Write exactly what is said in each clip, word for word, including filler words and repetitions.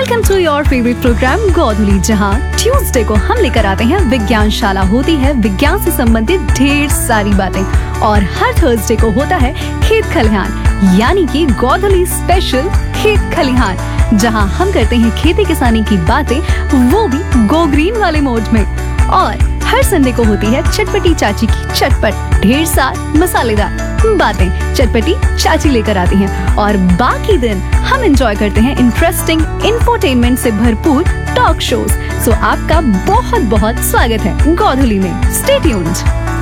Welcome to your favourite programme गोधुली, जहां Tuesday को हम लेकर आते हैं विज्ञान शाला। होती है विज्ञान से संबंधित ढेर सारी बातें, और हर थर्सडे को होता है खेत खलिहान, यानी कि गोधुली स्पेशल खेत खलिहान, जहां हम करते हैं खेती किसानी की बातें, वो भी गो ग्रीन वाले मोड में। और हर संडे को होती है चटपटी चाची की चटपट ढेर सार मसालेदार बातें, चटपटी चाची लेकर आती हैं। और बाकी दिन हम एंजॉय करते हैं इंटरेस्टिंग इंफोटेनमेंट से भरपूर टॉक शोज। सो आपका बहुत बहुत स्वागत है गोधुली में। Stay tuned.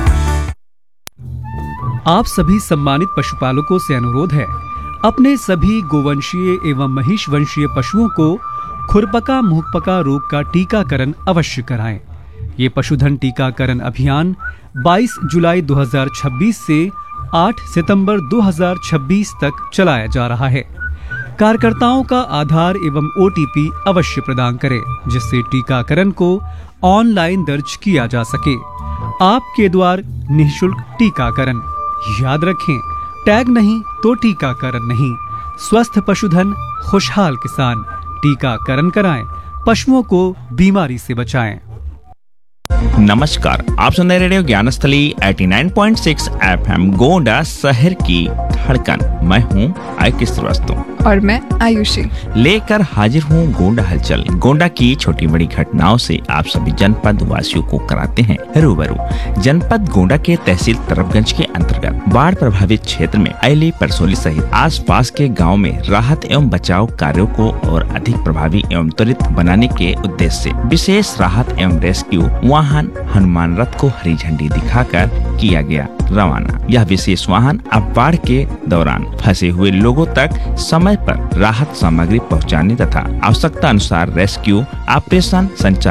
आप सभी सम्मानित पशुपालकों से अनुरोध है, अपने सभी गोवंशीय एवं महिष वंशीय पशुओं को खुरपका मुहपका रोग का टीकाकरण अवश्य कराएं। ये पशुधन टीकाकरण अभियान बाईस जुलाई दो हज़ार छब्बीस से आठ सितंबर दो हज़ार छब्बीस तक चलाया जा रहा है। कार्यकर्ताओं का आधार एवं ओ टी पी अवश्य प्रदान करें, जिससे टीकाकरण को ऑनलाइन दर्ज किया जा सके। आपके द्वार निःशुल्क टीकाकरण। याद रखें, टैग नहीं तो टीकाकरण नहीं। स्वस्थ पशुधन, खुशहाल किसान। टीकाकरण कराएं, पशुओं को बीमारी से बचाएं। नमस्कार, आप सुन रहे रेडियो ज्ञानस्थली नवासी पॉइंट छह एफएम गोंडा, शहर की धड़कन। मैं हूँ आयके श्रीवास्तव और मैं आयुषी, लेकर हाजिर हूँ गोंडा हलचल। गोंडा की छोटी बड़ी घटनाओं से आप सभी जनपद वासियों को कराते हैं रूबरू। जनपद गोंडा के तहसील तरफगंज के अंतर्गत बाढ़ प्रभावित क्षेत्र में अयली, परसोली सहित आसपास के गाँव में राहत एवं बचाव कार्यों को और अधिक प्रभावी एवं त्वरित बनाने के उद्देश्य से विशेष राहत एवं रेस्क्यू वाहन हनुमान रथ को हरी झंडी दिखाकर किया गया रवाना। यह विशेष वाहन अब बाढ़ के दौरान फंसे हुए लोगों तक समय पर राहत सामग्री पहुंचाने तथा आवश्यकता अनुसार रेस्क्यू ऑपरेशन संचालित